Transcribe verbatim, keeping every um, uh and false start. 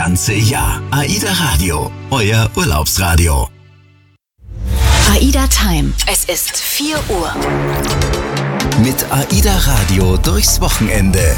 ganze Jahr. AIDA Radio, euer Urlaubsradio. AIDA Time. Es ist vier Uhr. Mit AIDA Radio durchs Wochenende.